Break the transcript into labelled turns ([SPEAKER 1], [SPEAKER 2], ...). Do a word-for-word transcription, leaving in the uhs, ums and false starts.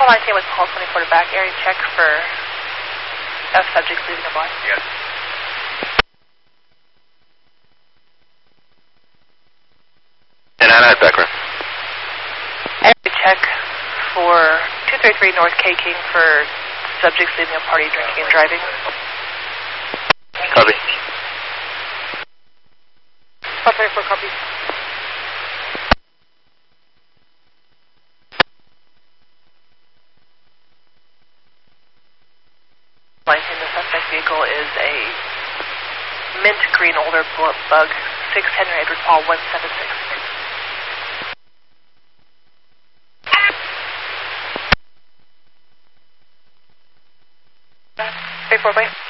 [SPEAKER 1] Paul nineteen with Paul twenty-four to back. Area check for F subjects leaving the bus.
[SPEAKER 2] Yes. And Anna at Becker.
[SPEAKER 1] Area check for two thirty-three North K King for subjects leaving a party, drinking and driving.
[SPEAKER 2] Copy.
[SPEAKER 1] Paul twenty-four, copy. nineteen, the suspect vehicle is a mint green older bug, six Henry Edward Paul one seven six. three four, bye.